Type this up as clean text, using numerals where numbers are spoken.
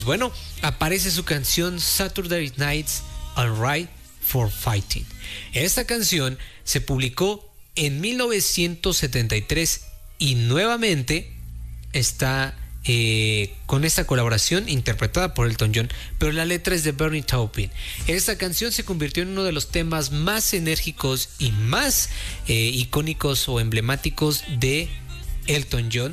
Bueno, aparece su canción Saturday Night's Alright for Fighting. Esta canción se publicó en 1973 y nuevamente está con esta colaboración interpretada por Elton John, pero la letra es de Bernie Taupin. Esta canción se convirtió en uno de los temas más enérgicos y más icónicos o emblemáticos de Elton John,